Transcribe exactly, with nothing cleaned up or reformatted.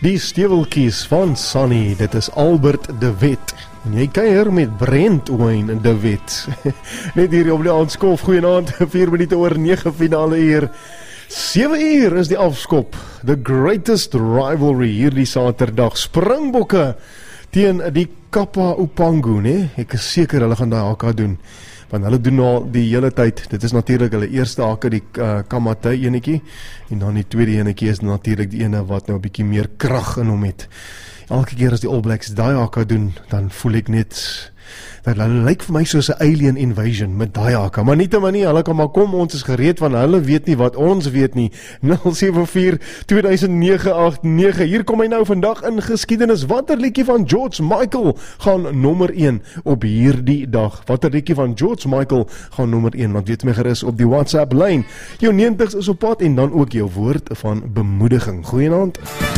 Die steweltjies van Sunny, dit is Albert de Wet. En jy kuier met Brent Wayne de Wet. Net hier op die aandskof, goeienaand, vier minute oor nege finale uur. sewe uur is die afskop. The greatest rivalry hierdie Saterdag. Springbokke teen die Kappa Upangu, ne? Ek is seker hulle gaan daai haka doen. Want hulle doen al die hele tyd, dit is natuurlik hulle eerste hake, die uh, Kamatei enetjie, en dan die tweede enetjie is natuurlik die ene wat nou 'n bietjie meer krag in hom het. Elke keer as die All Blacks daai haka doen, dan voel ek net, dat hulle lyk vir my soos 'n alien invasion met daai haka, maar nie te manie, hulle kan maar kom, ons is gereed, want hulle weet nie wat ons weet nie. nul sewe vier twee nege agt nege, hier kom hy nou vandag in geskiedenis. Watter liedjie van George Michael gaan nommer een op hierdie dag? Watter liedjie van George Michael gaan nommer een? Want weet my gerus op die WhatsApp lyn. Jou neentigs is op pad en dan ook jou woord van bemoediging. Goeienaand.